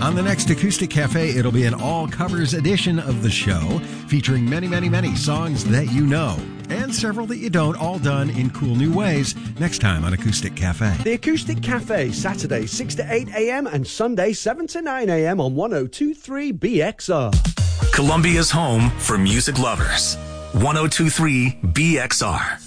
On the next Acoustic Cafe, it'll be an all-covers edition of the show, featuring many, many, many songs that you know, and several that you don't, all done in cool new ways, next time on Acoustic Cafe. The Acoustic Cafe, Saturday 6 to 8 a.m. and Sunday 7 to 9 a.m. on 102.3 BXR. Columbia's home for music lovers. 102.3 BXR.